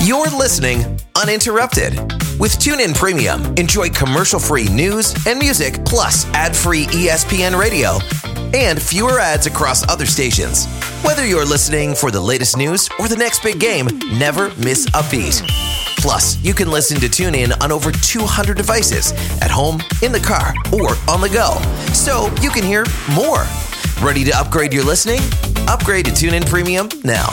You're listening uninterrupted. With TuneIn Premium, enjoy commercial-free news and music, plus ad-free ESPN radio and fewer ads across other stations. Whether you're listening for the latest news or the next big game, never miss a beat. Plus, you can listen to TuneIn on over 200 devices at home, in the car, or on the go. So you can hear more. Ready to upgrade your listening? Upgrade to TuneIn Premium now.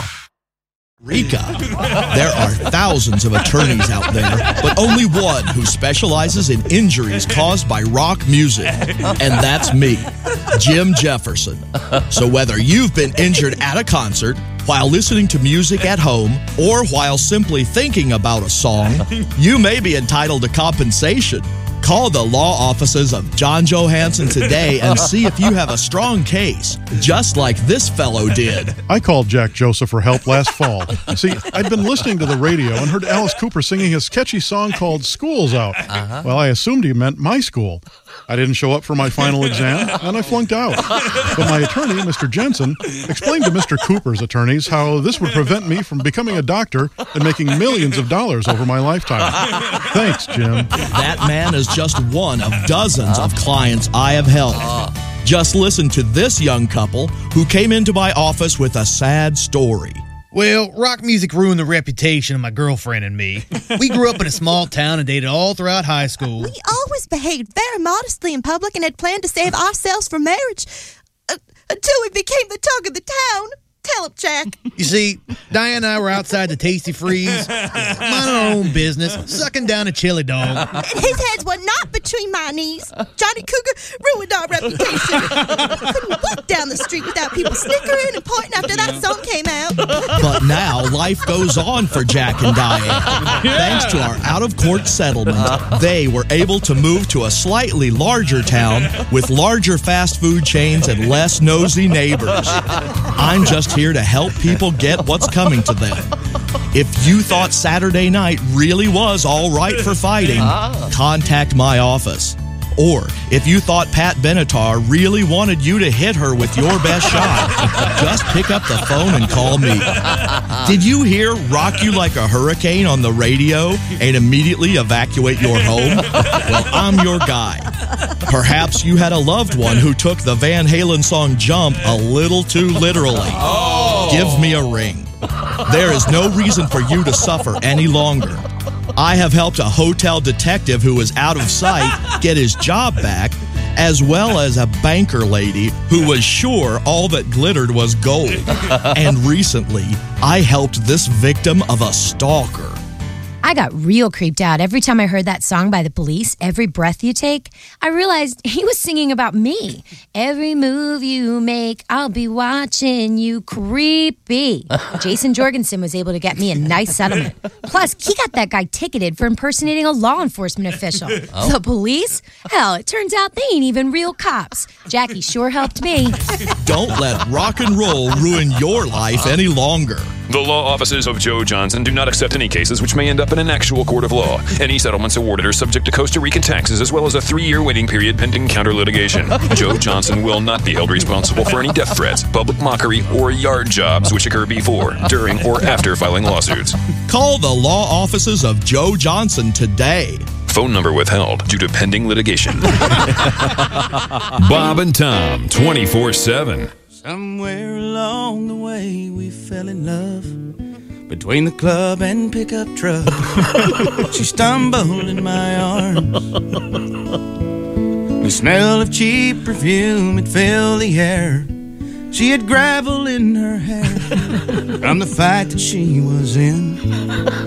Rika. There are thousands of attorneys out there, but only one who specializes in injuries caused by rock music, and that's me, Jim Jefferson. So whether you've been injured at a concert, while listening to music at home, or while simply thinking about a song, you may be entitled to compensation. Call the law offices of John Johansson today and see if you have a strong case, just like this fellow did. I called Jack Joseph for help last fall. See, I'd been listening to the radio and heard Alice Cooper singing his catchy song called School's Out. Well, I assumed he meant my school. I didn't show up for my final exam, and I flunked out. But my attorney, Mr. Jensen, explained to Mr. Cooper's attorneys how this would prevent me from becoming a doctor and making millions of dollars over my lifetime. Thanks, Jim. That man is just one of dozens of clients I have helped. Just listen to this young couple who came into my office with a sad story. Well, rock music ruined the reputation of my girlfriend and me. We grew up in a small town and dated all throughout high school. We always behaved very modestly in public and had planned to save ourselves for marriage until we became the talk of the town. Tell him, Jack. You see, Diane and I were outside the Tasty Freeze, minding our own business, sucking down a chili dog. And his heads were not between my knees. Johnny Cougar ruined our reputation. We couldn't walk down the street without people snickering and pointing after that song came out. But now life goes on for Jack and Diane. Thanks to our out-of-court settlement, they were able to move to a slightly larger town with larger fast food chains and less nosy neighbors. I'm just here to help people get what's coming to them. If you thought Saturday night really was all right for fighting, contact my office. Or if you thought Pat Benatar really wanted you to hit her with your best shot, just pick up the phone and call me. Did you hear Rock You Like a Hurricane on the radio and immediately evacuate your home? Well, I'm your guy. Perhaps you had a loved one who took the Van Halen song Jump a little too literally. Give me a ring. There is no reason for you to suffer any longer. I have helped a hotel detective who was out of sight get his job back, as well as a banker lady who was sure all that glittered was gold. And recently, I helped this victim of a stalker. I got real creeped out every time I heard that song by the Police, Every Breath You Take. I realized he was singing about me. Every move you make, I'll be watching you. Creepy. Jason Jorgensen was able to get me a nice settlement. Plus, he got that guy ticketed for impersonating a law enforcement official. The police? Hell, it turns out they ain't even real cops. Jackie sure helped me. Don't let rock and roll ruin your life any longer. The law offices of Joe Johnson do not accept any cases which may end up in an actual court of law. Any settlements awarded are subject to Costa Rican taxes as well as a 3-year waiting period pending counter litigation. Joe Johnson will not be held responsible for any death threats, public mockery, or yard jobs which occur before, during, or after filing lawsuits. Call the law offices of Joe Johnson today. Phone number withheld due to pending litigation. Bob and Tom, 24/7. Somewhere along the way we fell in love, between the club and pickup truck. She stumbled in my arms. The smell of cheap perfume had filled the air. She had gravel in her hair from the fight that she was in.